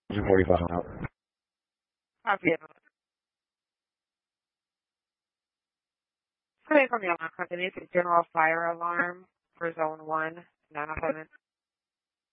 245 out. Copy it. Coming from the alarm company, it's a general fire alarm for zone 1, 907.